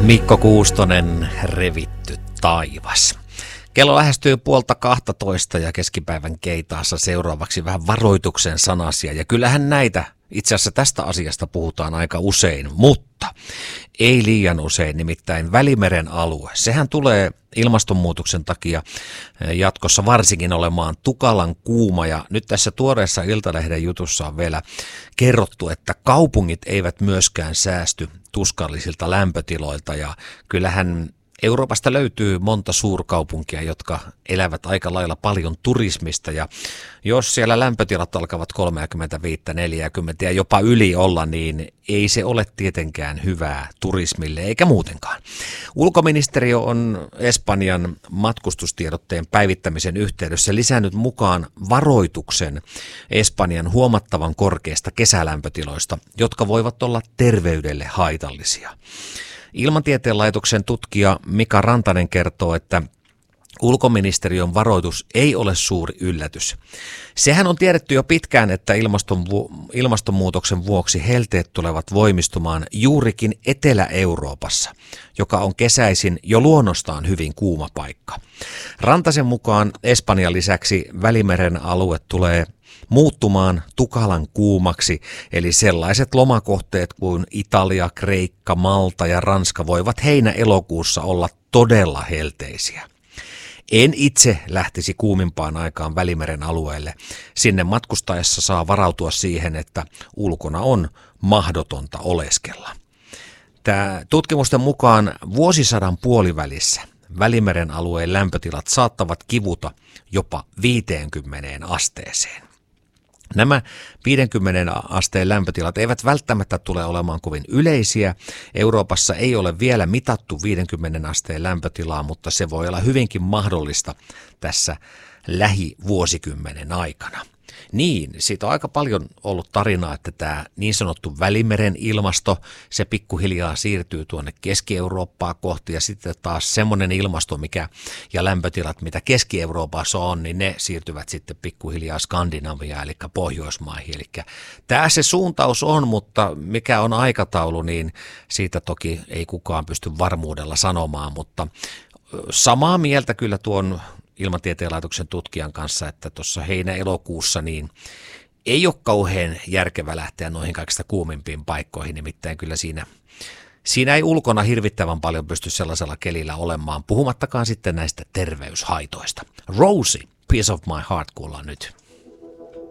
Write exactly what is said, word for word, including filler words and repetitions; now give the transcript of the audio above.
Mikko Kuustonen, Revitty taivas. Kello lähestyy puolta kahtatoista ja keskipäivän keitaassa seuraavaksi vähän varoituksen sanasia. Ja kyllähän näitä, itse asiassa tästä asiasta puhutaan aika usein, mutta ei liian usein, nimittäin Välimeren alue. Sehän tulee ilmastonmuutoksen takia jatkossa varsinkin olemaan tukalan kuuma. Ja nyt tässä tuoreessa Iltalehden jutussa on vielä kerrottu, että kaupungit eivät myöskään säästy tuskallisilta lämpötiloilta. Ja kyllähän Euroopasta löytyy monta suurkaupunkia, jotka elävät aika lailla paljon turismista, ja jos siellä lämpötilat alkavat kolmekymmentäviisi neljäkymmentä ja jopa yli olla, niin ei se ole tietenkään hyvää turismille eikä muutenkaan. Ulkoministeriö on Espanjan matkustustiedotteen päivittämisen yhteydessä lisännyt mukaan varoituksen Espanjan huomattavan korkeista kesälämpötiloista, jotka voivat olla terveydelle haitallisia. Ilmatieteen laitoksen tutkija Mika Rantanen kertoo, että ulkoministeriön varoitus ei ole suuri yllätys. Sehän on tiedetty jo pitkään, että ilmastonmuutoksen vuoksi helteet tulevat voimistumaan juurikin Etelä-Euroopassa, joka on kesäisin jo luonnostaan hyvin kuuma paikka. Rantasen mukaan Espanjan lisäksi Välimeren alue tulee muuttumaan tukalan kuumaksi, eli sellaiset lomakohteet kuin Italia, Kreikka, Malta ja Ranska voivat heinä-elokuussa olla todella helteisiä. En itse lähtisi kuumimpaan aikaan Välimeren alueelle. Sinne matkustaessa saa varautua siihen, että ulkona on mahdotonta oleskella. Tämä tutkimusten mukaan vuosisadan puolivälissä Välimeren alueen lämpötilat saattavat kivuta jopa viiteenkymmeneen asteeseen. Nämä viidenkymmenen asteen lämpötilat eivät välttämättä tule olemaan kovin yleisiä. Euroopassa ei ole vielä mitattu viidenkymmenen asteen lämpötilaa, mutta se voi olla hyvinkin mahdollista tässä lähivuosikymmenen aikana. Niin, siitä on aika paljon ollut tarinaa, että tämä niin sanottu Välimeren ilmasto, se pikkuhiljaa siirtyy tuonne Keski-Eurooppaa kohti, ja sitten taas semmoinen ilmasto mikä, ja lämpötilat, mitä Keski-Euroopassa on, niin ne siirtyvät sitten pikkuhiljaa Skandinaviaan, eli Pohjoismaihin. Eli tämä se suuntaus on, mutta mikä on aikataulu, niin siitä toki ei kukaan pysty varmuudella sanomaan, mutta samaa mieltä kyllä tuon Ilmatieteen laitoksen tutkijan kanssa, että tuossa heinä-elokuussa niin ei ole kauhean järkevä lähteä noihin kaikista kuumimpiin paikkoihin, nimittäin kyllä siinä, siinä ei ulkona hirvittävän paljon pysty sellaisella kelillä olemaan, puhumattakaan sitten näistä terveyshaitoista. Rosie, Piece of My Heart kuullaan nyt.